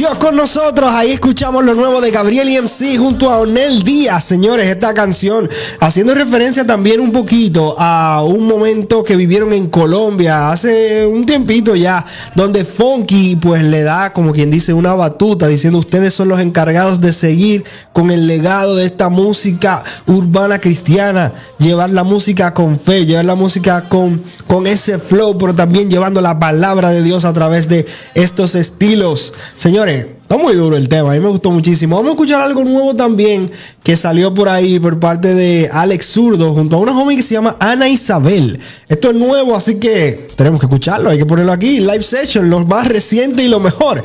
Dios con nosotros. Ahí escuchamos lo nuevo de Gabriel EMC junto a Onel Díaz. Señores, esta canción haciendo referencia también un poquito a un momento que vivieron en Colombia hace un tiempito ya, donde Funky pues le da, como quien dice, una batuta diciendo: ustedes son los encargados de seguir con el legado de esta música urbana cristiana, llevar la música con fe, llevar la música con ese flow, pero también llevando la palabra de Dios a través de estos estilos. Señores, está muy duro el tema, a mí me gustó muchísimo. Vamos a escuchar algo nuevo también que salió por ahí por parte de Alex Zurdo junto a una homie que se llama Ana Isabel. Esto es nuevo, así que tenemos que escucharlo, hay que ponerlo aquí. Live Session, lo más reciente y lo mejor